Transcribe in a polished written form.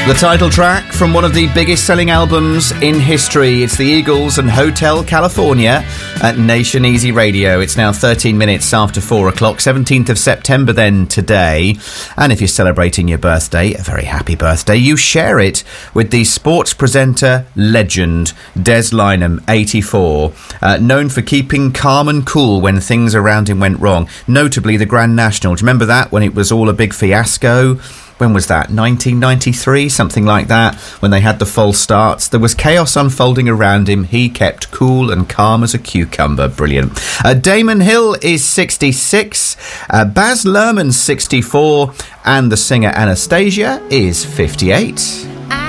The title track from one of the biggest selling albums in history. It's the Eagles and Hotel California at Nation Easy Radio. It's now 13 minutes after 4 o'clock, 17th of September then today. And if you're celebrating your birthday, a very happy birthday, you share it with the sports presenter legend Des Lynam, 84, known for keeping calm and cool when things around him went wrong. Notably the Grand National. Do you remember that when it was all a big fiasco? When was that? 1993, something like that, when they had the false starts. There was chaos unfolding around him. He kept cool and calm as a cucumber. Brilliant. Damon Hill is 66, Baz Luhrmann's 64, and the singer Anastasia is 58.